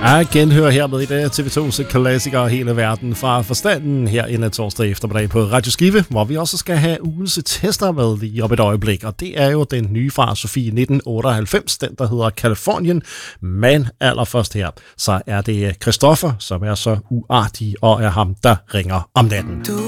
Jeg genhører hermed i dag TV2's klassiker Hele Verden fra Forstanden her en torsdag eftermiddag på Radio Skive, hvor vi også skal have ugens tester med lige om et øjeblik. Og det er jo den nye fra Sofie 1998, den der hedder Californien. Men allerførst her, så er det Christoffer, som er så uartig og er ham, der ringer om natten.